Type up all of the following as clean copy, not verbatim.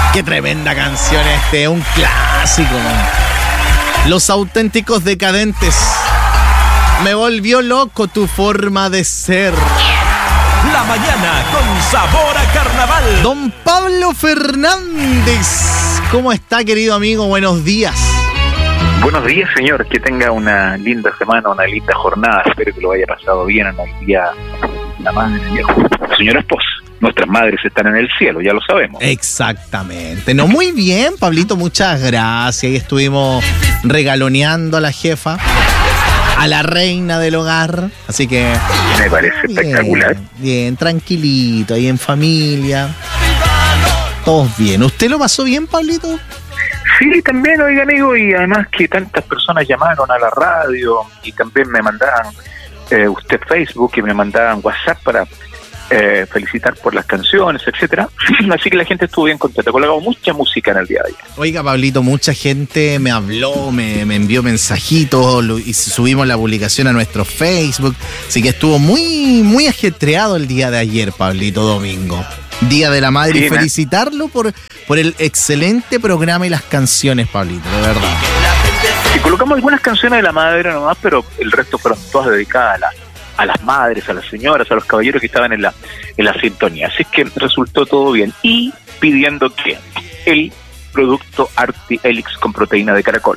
Qué tremenda canción un clásico. Los Auténticos Decadentes. Me volvió loco tu forma de ser. La mañana con sabor a carnaval. Don Pablo Fernández. ¿Cómo está, querido amigo? Buenos días. Buenos días, señor. Que tenga una linda semana, una linda jornada. Espero que lo haya pasado bien en el día la madre. Señora esposa, nuestras madres están en el cielo, ya lo sabemos. Exactamente. No, muy bien, Pablito, muchas gracias. Ahí estuvimos regaloneando a la jefa, a la reina del hogar. Así que me parece espectacular. Bien, tranquilito, ahí en familia. Todos bien. ¿Usted lo pasó bien, Pablito? Sí, también, oiga, amigo, y además que tantas personas llamaron a la radio y también me mandaban usted Facebook y me mandaban WhatsApp para felicitar por las canciones, etcétera. Así que la gente estuvo bien contenta. Colocamos mucha música en el día de ayer. Oiga, Pablito, mucha gente me habló, me envió mensajitos y subimos la publicación a nuestro Facebook. Así que estuvo muy, muy ajetreado el día de ayer, Pablito, domingo. Día de la Madre, sí, y felicitarlo por el excelente programa y las canciones, Pablito, de verdad. Sí, colocamos algunas canciones de la madre nomás, pero el resto fueron todas dedicadas a las madres, a las señoras, a los caballeros que estaban en la sintonía. Así que resultó todo bien. Y pidiendo que el producto Arti Elix con proteína de caracol.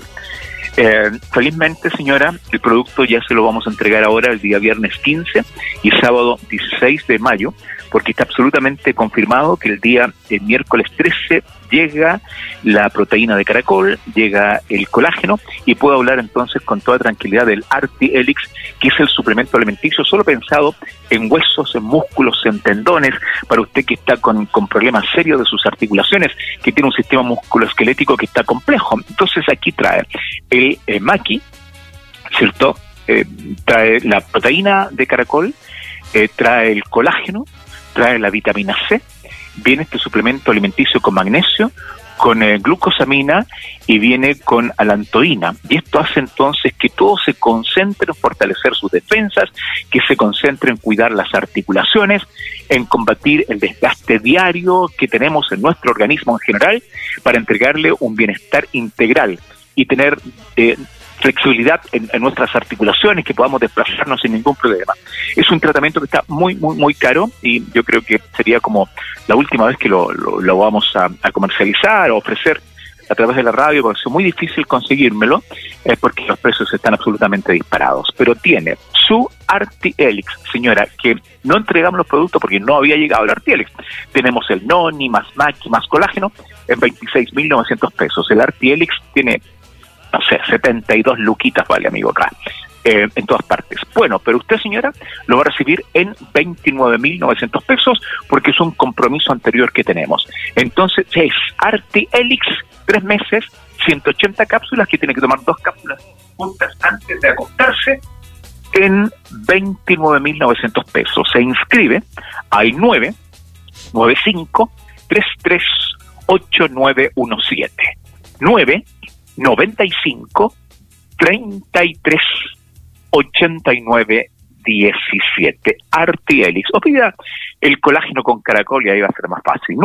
Felizmente, señora, el producto ya se lo vamos a entregar ahora el día viernes 15 y sábado 16 de mayo, porque está absolutamente confirmado que el día miércoles 13 llega la proteína de caracol, llega el colágeno, y puedo hablar entonces con toda tranquilidad del Arti Elix, que es el suplemento alimenticio solo pensado en huesos, en músculos, en tendones, para usted que está con problemas serios de sus articulaciones, que tiene un sistema musculoesquelético que está complejo. Entonces aquí trae el maqui, ¿cierto? Trae la proteína de caracol, trae el colágeno, trae la vitamina C, viene este suplemento alimenticio con magnesio, con glucosamina y viene con alantoína. Y esto hace entonces que todo se concentre en fortalecer sus defensas, que se concentre en cuidar las articulaciones, en combatir el desgaste diario que tenemos en nuestro organismo en general, para entregarle un bienestar integral y tener flexibilidad en nuestras articulaciones, que podamos desplazarnos sin ningún problema. Es un tratamiento que está muy, muy, muy caro, y yo creo que sería como la última vez que lo vamos a comercializar o ofrecer a través de la radio, porque es muy difícil conseguírmelo, porque los precios están absolutamente disparados. Pero tiene su Arti Elix, señora, que no entregamos los productos porque no había llegado el Arti Elix. Tenemos el Noni, más Maqui, más colágeno, en 26.900 pesos. El Arti Elix tiene, no sé, 72 luquitas, vale, amigo, acá, en todas partes. Bueno, pero usted, señora, lo va a recibir en 29.900 pesos, porque es un compromiso anterior que tenemos. Entonces, es Arti Elix, 3 meses, 180 cápsulas, que tiene que tomar 2 cápsulas juntas antes de acostarse, en 29.900 pesos. Se inscribe al 995-338917. 995-338917. Arti Elix. O pida el colágeno con caracol y ahí va a ser más fácil.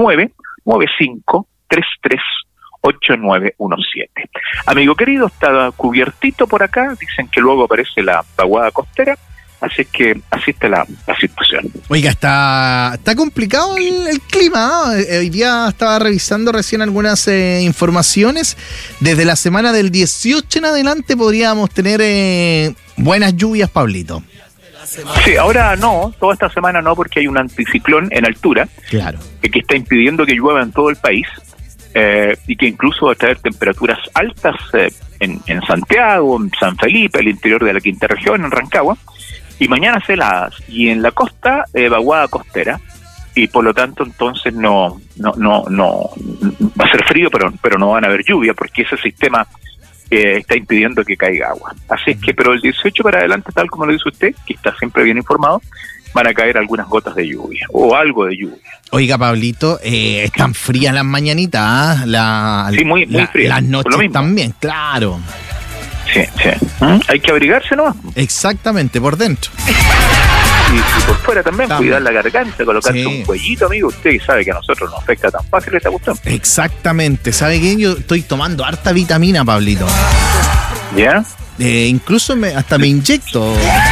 995-338917. Amigo querido, está cubiertito por acá. Dicen que luego aparece la vaguada costera. Así que así está la situación. Oiga, está complicado el clima, ¿no? Hoy día estaba revisando recién algunas informaciones. Desde la semana del 18 en adelante podríamos tener buenas lluvias, Pablito. Sí, ahora no, toda esta semana no, porque hay un anticiclón en altura, claro, que está impidiendo que llueva en todo el país, y que incluso va a traer temperaturas altas en Santiago, en San Felipe, el interior de la quinta región, en Rancagua. Y mañana heladas, y en la costa vaguada costera, y por lo tanto entonces no va a ser frío, pero no van a haber lluvia, porque ese sistema está impidiendo que caiga agua. Así es que, pero el 18 para adelante, tal como lo dice usted, que está siempre bien informado, van a caer algunas gotas de lluvia, o algo de lluvia. Oiga, Pablito, están frías las mañanitas, sí, muy frías. Las noches también, claro. Sí. Hay que abrigarse, ¿no? Exactamente, por dentro. Y por fuera también, cuidar la garganta, colocarse un cuellito, amigo. Usted sabe que a nosotros nos afecta tan fácil esta cuestión. Exactamente. ¿Sabe qué? Yo estoy tomando harta vitamina, Pablito. ¿Ya? Incluso hasta me inyecto.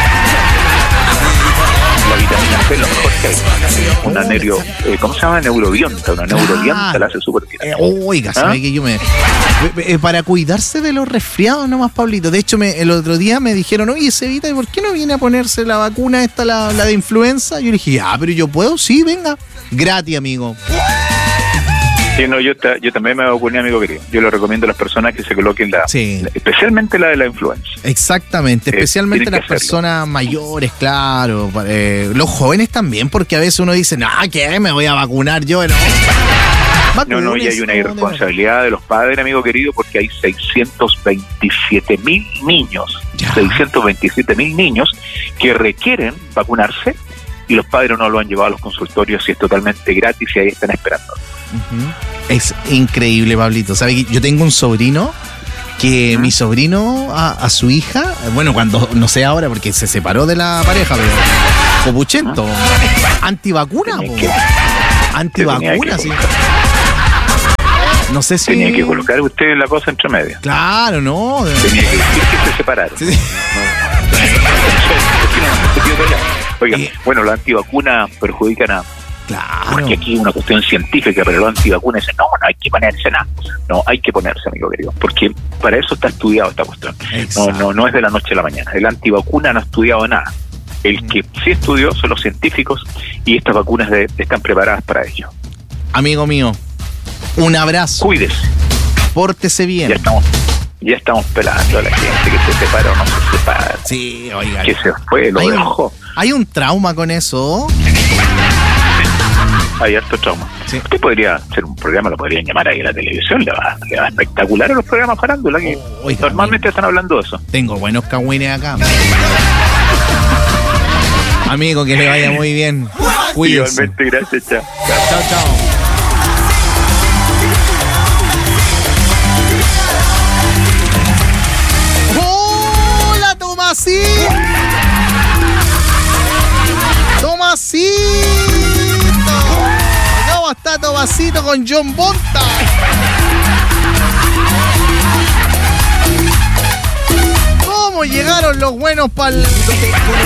La vitamina C es lo mejor que hay. Una ¿cómo se llama? Neurobionta. Una neurobionta la hace súper bien. Oiga, ¿sabe que yo para cuidarse de los resfriados nomás, Pablito? De hecho, el otro día me dijeron, oye, Cevita, ¿y por qué no viene a ponerse la vacuna esta, la de influenza? Yo le dije, pero yo puedo, sí, venga. Gratis, amigo. Sí, no, yo también me vacuné, amigo querido. Yo lo recomiendo a las personas que se coloquen especialmente la de la influenza. Exactamente, especialmente las personas mayores, claro. Los jóvenes también, porque a veces uno dice, ¿qué? Me voy a vacunar yo, ¿no? No, y hay una irresponsabilidad de los padres, amigo querido, porque hay 627.000 niños, 627.000 niños que requieren vacunarse y los padres no lo han llevado a los consultorios y es totalmente gratis y ahí están esperando. Es increíble, Pablito. ¿Sabe que yo tengo un sobrino que mi sobrino a su hija, bueno, cuando, no sé ahora porque se separó de la pareja, pero copuchento, antivacuna, antivacuna, sí. No sé si... Tenía que colocar usted la cosa entre medio. Claro, no. Tenía que decir que se separaron. Sí. Oiga, bueno, las antivacunas perjudican a... Claro. Porque aquí es una cuestión científica, pero los antivacunas dicen, no hay que ponerse nada. No, hay que ponerse, amigo querido, porque para eso está estudiado esta cuestión. No es de la noche a la mañana. El antivacuna no ha estudiado nada. El que sí estudió son los científicos y estas vacunas están preparadas para ello. Amigo mío, un abrazo. Cuídese. Pórtese bien. Ya estamos pelando a la gente que se separa o no se separa. Sí, oiga. Que se fue, lo dejó. Hay un trauma con eso. Hay harto trauma. Sí. Usted podría hacer un programa, lo podrían llamar ahí a la televisión, le va espectacular a los programas farándula, que normalmente están hablando de eso. Tengo buenos cagüines acá. Amigo, que le vaya muy bien. Cuídense. Igualmente, gracias, chao. Chao. ¡Hola, Tomasito! ¿Cómo está Tomasito con John Bonta? ¿Cómo llegaron los buenos para el...